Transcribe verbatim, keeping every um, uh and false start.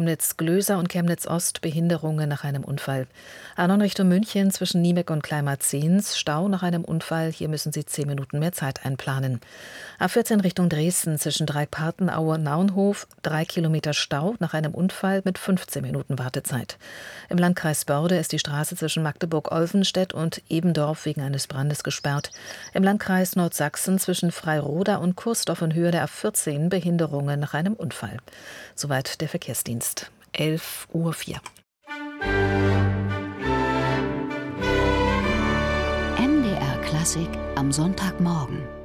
Chemnitz-Glöser und Chemnitz-Ost Behinderungen nach einem Unfall. A neun Richtung München zwischen Niebeck und Kleinmarzens Stau nach einem Unfall. Hier müssen Sie zehn Minuten mehr Zeit einplanen. A vierzehn Richtung Dresden zwischen Dreieckpartenaue und Naunhof drei Kilometer Stau nach einem Unfall mit fünfzehn Minuten Wartezeit. Im Landkreis Börde ist die Straße zwischen Magdeburg-Olvenstedt und Ebendorf wegen eines Brandes gesperrt. Im Landkreis Nordsachsen zwischen Freiroda und Kursdorf in Höhe der A vierzehn Behinderungen nach einem Unfall. Soweit der Verkehrsdienst. elf Uhr vier. M D R Klassik am Sonntagmorgen.